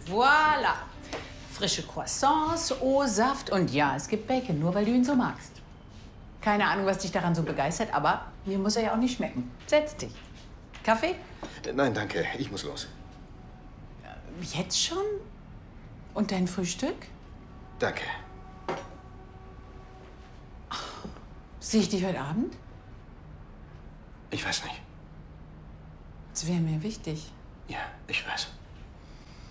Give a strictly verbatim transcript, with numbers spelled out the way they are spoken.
Voila. Frische Croissants, O-Saft und ja, es gibt Bacon, nur weil du ihn so magst. Keine Ahnung, was dich daran so begeistert, aber mir muss er ja auch nicht schmecken. Setz dich. Kaffee? Nein, danke. Ich muss los. Jetzt schon? Und dein Frühstück? Danke. Sehe ich dich heute Abend? Ich weiß nicht. Das wäre mir wichtig. Ja, ich weiß.